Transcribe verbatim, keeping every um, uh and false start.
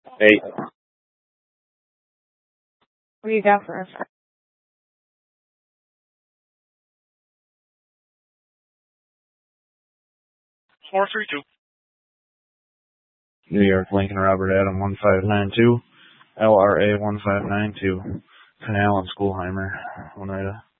Eight. What do you got for us? Four three two. New York Lincoln Robert Adam one five nine two. L R A one five nine two. Canal and Schoolheimer, Oneida.